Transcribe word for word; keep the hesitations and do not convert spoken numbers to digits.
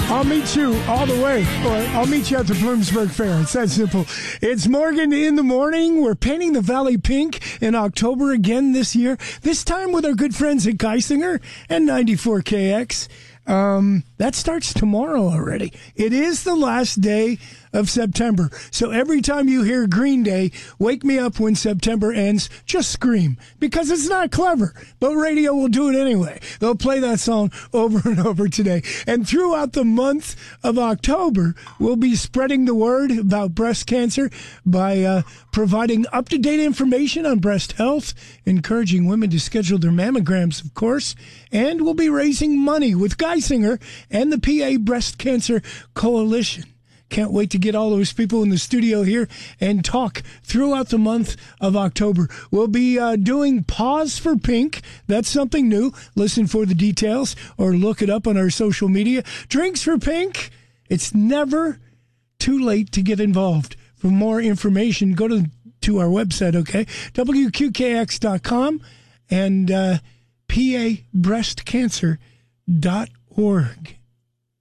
I'll meet you all the way, or I'll meet you at the Bloomsburg Fair. It's that simple. It's Morgan in the Morning. We're painting the Valley pink in October again this year, this time with our good friends at Geisinger and ninety-four K X. Um, that starts tomorrow already. It is the last day of September. So every time you hear Green Day, Wake Me Up When September Ends, just scream. Because it's not clever, but radio will do it anyway. They'll play that song over and over today. And throughout the month of October, we'll be spreading the word about breast cancer by uh, providing up-to-date information on breast health, encouraging women to schedule their mammograms, of course, and we'll be raising money with Geisinger and the P A Breast Cancer Coalition. Can't wait to get all those people in the studio here and talk throughout the month of October. We'll be uh, doing Pause for Pink. That's something new. Listen for the details or look it up on our social media. Drinks for Pink. It's never too late to get involved. For more information, go to, to our website, okay? W Q K X dot com and uh, P A breast cancer dot org.